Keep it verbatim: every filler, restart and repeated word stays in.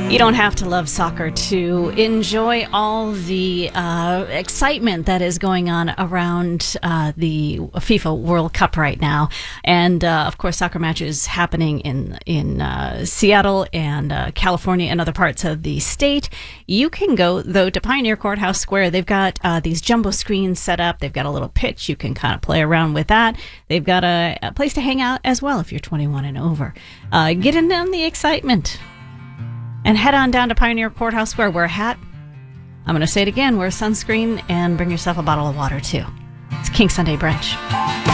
You don't have to love soccer to enjoy all the uh, excitement that is going on around uh, the FIFA World Cup right now. And, uh, of course, soccer matches happening in, in uh, Seattle and uh, California and other parts of the state. You can go, though, to Pioneer Courthouse Square. They've got uh, these jumbo screens set up. They've got a little pitch. You can kind of play around with that. They've got a, a place to hang out as well if you're twenty-one and over. Uh, get in on the excitement. And head on down to Pioneer Courthouse Square. Wear a hat. I'm going to say it again. Wear sunscreen and bring yourself a bottle of water, too. It's King Sunday Brunch.